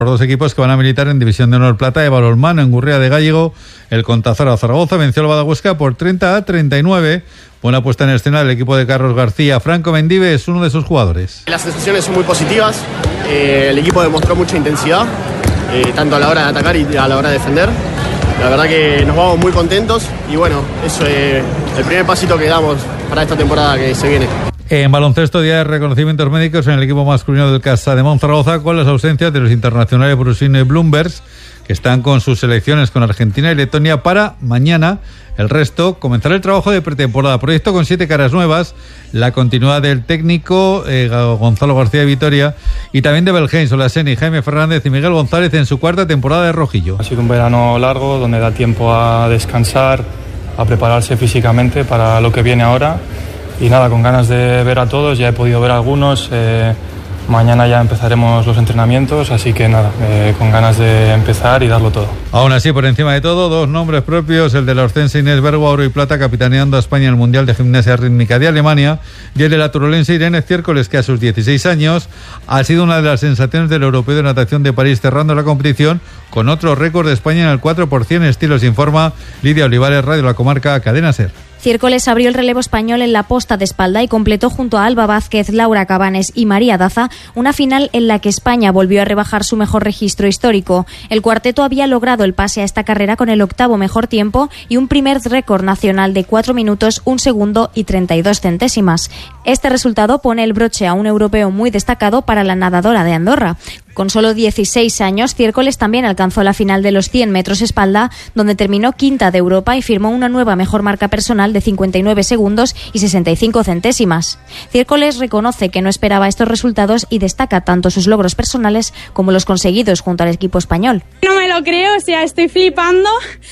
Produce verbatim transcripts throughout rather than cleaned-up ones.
Los dos equipos que van a militar en División de Honor Plata de balonmano en Gurrea de Gállego. El Contazara Zaragoza venció al Badahuesca por treinta a treinta y nueve. Buena puesta en escena del equipo de Carlos García. Franco Mendive es uno de sus jugadores. Las sensaciones son muy positivas. Eh, el equipo demostró mucha intensidad, eh, tanto a la hora de atacar y a la hora de defender. La verdad que nos vamos muy contentos y bueno, eso es el primer pasito que damos para esta temporada que se viene. En baloncesto, día de reconocimientos médicos en el equipo masculino del Casademont Zaragoza, con las ausencias de los internacionales Brusino y Bloombergs, que están con sus selecciones con Argentina y Letonia para mañana. El resto comenzará el trabajo de pretemporada. Proyecto con siete caras nuevas, la continuidad del técnico eh, Gonzalo García de Vitoria y también de Belgen, Solaseni, Jaime Fernández y Miguel González en su cuarta temporada de Rojillo. Ha sido un verano largo donde da tiempo a descansar, a prepararse físicamente para lo que viene ahora. Y nada, con ganas de ver a todos, ya he podido ver a algunos, eh, mañana ya empezaremos los entrenamientos, así que nada, eh, con ganas de empezar y darlo todo. Aún así, por encima de todo, dos nombres propios, el de la orcense Inés Bergo, oro y plata, capitaneando a España en el Mundial de Gimnasia Rítmica de Alemania, y el de la turolense Irene Ciércoles, que a sus dieciséis años ha sido una de las sensaciones del Europeo de Natación de París, cerrando la competición con otro récord de España en el cuatro por ciento estilos, informa Lidia Olivares, Radio La Comarca, Cadena SER. Ciércoles abrió el relevo español en la posta de espalda y completó junto a Alba Vázquez, Laura Cabanes y María Daza una final en la que España volvió a rebajar su mejor registro histórico. El cuarteto había logrado el pase a esta carrera con el octavo mejor tiempo y un primer récord nacional de cuatro minutos, un segundo y treinta y dos centésimas. Este resultado pone el broche a un europeo muy destacado para la nadadora de Andorra. Con solo dieciséis años, Ciércoles también alcanzó la final de los cien metros espalda, donde terminó quinta de Europa y firmó una nueva mejor marca personal de cincuenta y nueve segundos y sesenta y cinco centésimas. Ciércoles reconoce que no esperaba estos resultados y destaca tanto sus logros personales como los conseguidos junto al equipo español. No me lo creo, o sea, estoy flipando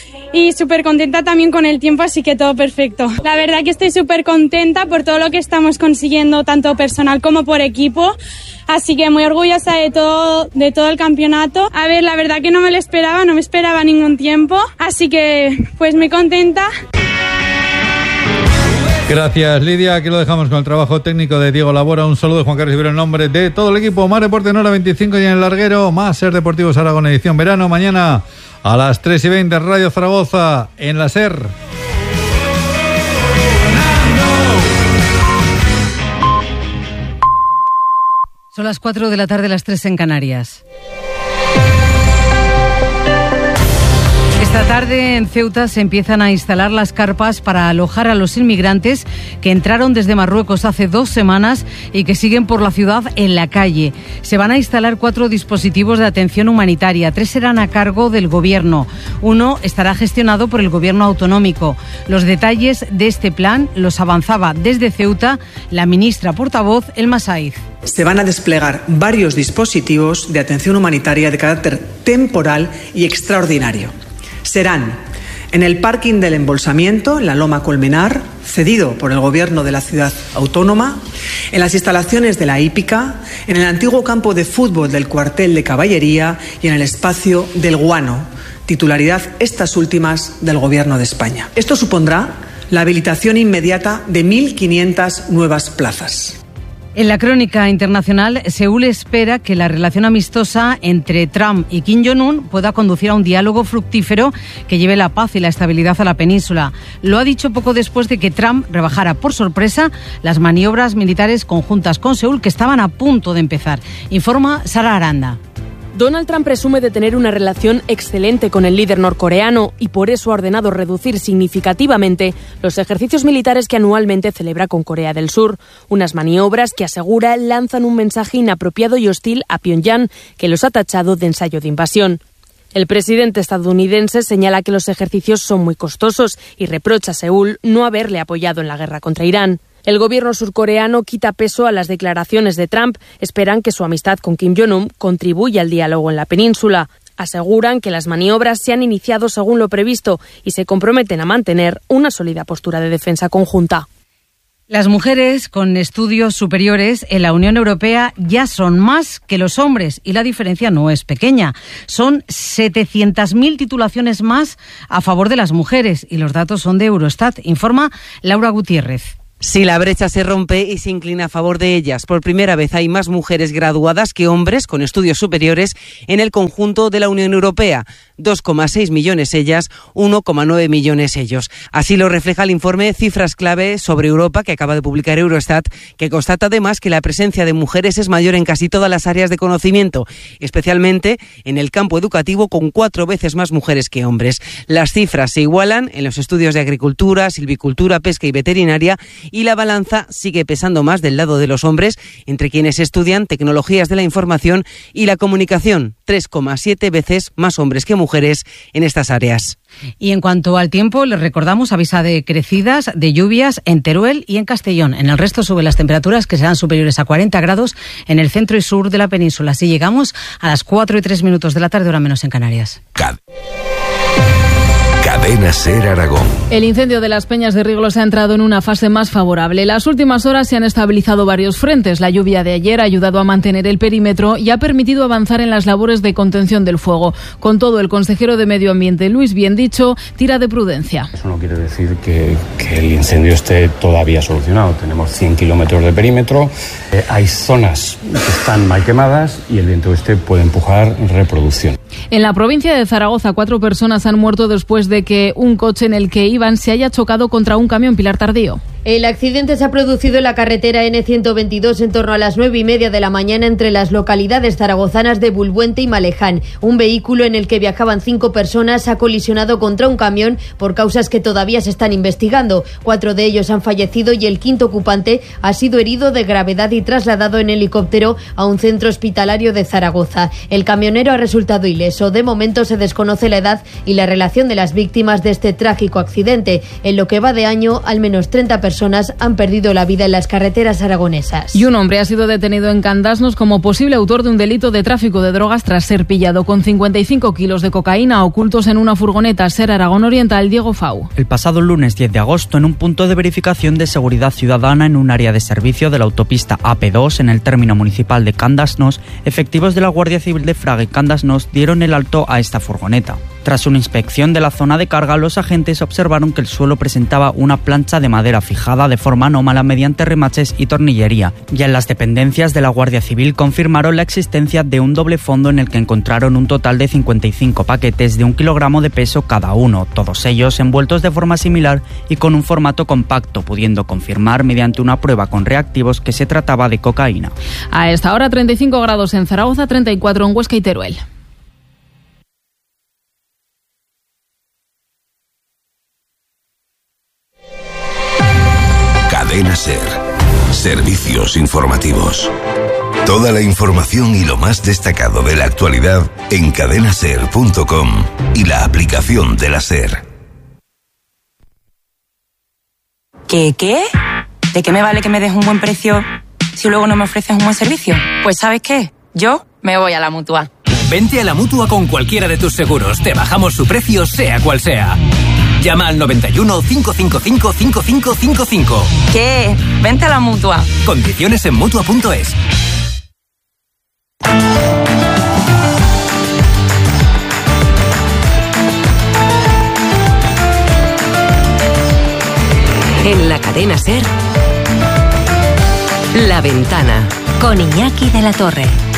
y súper contenta también con el tiempo, así que todo perfecto. La verdad que estoy súper contenta por todo lo que estamos consiguiendo, tanto personal como por equipo. Así que muy orgullosa de todo, de todo el campeonato. A ver, la verdad que no me lo esperaba, no me esperaba ningún tiempo. Así que, pues muy contenta. Gracias, Lidia. Aquí lo dejamos con el trabajo técnico de Diego Labora. Un saludo de Juan Carlos Ibero en nombre de todo el equipo. Más Deporte en hora veinticinco y en el larguero. Más Ser Deportivos Aragón edición verano. Mañana a las tres y veinte Radio Zaragoza en la SER. Son las cuatro de la tarde, las tres en Canarias. Esta tarde en Ceuta se empiezan a instalar las carpas para alojar a los inmigrantes que entraron desde Marruecos hace dos semanas y que siguen por la ciudad en la calle. Se van a instalar cuatro dispositivos de atención humanitaria. Tres serán a cargo del gobierno. Uno estará gestionado por el gobierno autonómico. Los detalles de este plan los avanzaba desde Ceuta la ministra portavoz Elma Saiz. Se van a desplegar varios dispositivos de atención humanitaria de carácter temporal y extraordinario. Serán en el parking del embolsamiento, en la Loma Colmenar, cedido por el gobierno de la ciudad autónoma, en las instalaciones de la hípica, en el antiguo campo de fútbol del cuartel de caballería y en el espacio del Guano, titularidad estas últimas del gobierno de España. Esto supondrá la habilitación inmediata de mil quinientas nuevas plazas. En la crónica internacional, Seúl espera que la relación amistosa entre Trump y Kim Jong-un pueda conducir a un diálogo fructífero que lleve la paz y la estabilidad a la península. Lo ha dicho poco después de que Trump rebajara por sorpresa las maniobras militares conjuntas con Seúl que estaban a punto de empezar. Informa Sara Aranda. Donald Trump presume de tener una relación excelente con el líder norcoreano y por eso ha ordenado reducir significativamente los ejercicios militares que anualmente celebra con Corea del Sur. Unas maniobras que, asegura, lanzan un mensaje inapropiado y hostil a Pyongyang, que los ha tachado de ensayo de invasión. El presidente estadounidense señala que los ejercicios son muy costosos y reprocha a Seúl no haberle apoyado en la guerra contra Irán. El gobierno surcoreano quita peso a las declaraciones de Trump. Esperan que su amistad con Kim Jong-un contribuya al diálogo en la península. Aseguran que las maniobras se han iniciado según lo previsto y se comprometen a mantener una sólida postura de defensa conjunta. Las mujeres con estudios superiores en la Unión Europea ya son más que los hombres y la diferencia no es pequeña. Son setecientas mil titulaciones más a favor de las mujeres y los datos son de Eurostat, informa Laura Gutiérrez. Si la brecha se rompe y se inclina a favor de ellas, por primera vez hay más mujeres graduadas que hombres con estudios superiores en el conjunto de la Unión Europea. dos coma seis millones ellas, uno coma nueve millones ellos. Así lo refleja el informe Cifras Clave sobre Europa que acaba de publicar Eurostat, que constata además que la presencia de mujeres es mayor en casi todas las áreas de conocimiento, especialmente en el campo educativo, con cuatro veces más mujeres que hombres. Las cifras se igualan en los estudios de agricultura, silvicultura, pesca y veterinaria, y la balanza sigue pesando más del lado de los hombres, entre quienes estudian tecnologías de la información y la comunicación, tres coma siete veces más hombres que mujeres en estas áreas. Y en cuanto al tiempo, les recordamos, avisa de crecidas, de lluvias en Teruel y en Castellón. En el resto suben las temperaturas, que serán superiores a cuarenta grados en el centro y sur de la península. Así llegamos a las cuatro y tres minutos de la tarde, hora menos en Canarias. Cad- Cadena Ser Aragón. El incendio de las Peñas de Riglos ha entrado en una fase más favorable. Las últimas horas se han estabilizado varios frentes. La lluvia de ayer ha ayudado a mantener el perímetro y ha permitido avanzar en las labores de contención del fuego. Con todo, el consejero de Medio Ambiente, Luis Biendicho, tira de prudencia. Eso no quiere decir que, que el incendio esté todavía solucionado. Tenemos cien kilómetros de perímetro, eh, hay zonas que están mal quemadas y el viento este puede empujar reproducción. En la provincia de Zaragoza, cuatro personas han muerto después de que un coche en el que iban se haya chocado contra un camión. Pilar Tardío. El accidente se ha producido en la carretera ene ciento veintidós en torno a las nueve y media de la mañana entre las localidades zaragozanas de Bulbuente y Maleján. Un vehículo en el que viajaban cinco personas ha colisionado contra un camión por causas que todavía se están investigando. Cuatro de ellos han fallecido y el quinto ocupante ha sido herido de gravedad y trasladado en helicóptero a un centro hospitalario de Zaragoza. El camionero ha resultado ileso. De momento se desconoce la edad y la relación de las víctimas de este trágico accidente. En lo que va de año, al menos treinta personas han perdido la vida en las carreteras aragonesas. Y un hombre ha sido detenido en Candasnos como posible autor de un delito de tráfico de drogas tras ser pillado con cincuenta y cinco kilos de cocaína ocultos en una furgoneta. Ser Aragón Oriental, Diego Fau. El pasado lunes diez de agosto, en un punto de verificación de seguridad ciudadana en un área de servicio de la autopista A P dos en el término municipal de Candasnos, efectivos de la Guardia Civil de Fraga y Candasnos dieron el alto a esta furgoneta. Tras una inspección de la zona de carga, los agentes observaron que el suelo presentaba una plancha de madera fijada de forma anómala mediante remaches y tornillería. Ya en las dependencias de la Guardia Civil confirmaron la existencia de un doble fondo en el que encontraron un total de cincuenta y cinco paquetes de un kilogramo de peso cada uno, todos ellos envueltos de forma similar y con un formato compacto, pudiendo confirmar mediante una prueba con reactivos que se trataba de cocaína. A esta hora treinta y cinco grados en Zaragoza, treinta y cuatro en Huesca y Teruel. Cadena Ser. Servicios informativos. Toda la información y lo más destacado de la actualidad en cadena ser punto com y la aplicación de la Ser. ¿Qué qué? ¿De qué me vale que me des un buen precio si luego no me ofreces un buen servicio? Pues ¿sabes qué? Yo me voy a la Mutua. Vente a la Mutua con cualquiera de tus seguros. Te bajamos su precio, sea cual sea. Llama al noventa y uno, cinco cinco cinco, cinco cinco cinco cinco. ¿Qué? Vente a la Mutua. Condiciones en Mutua punto es. En la cadena Ser, La Ventana, con Iñaki de la Torre.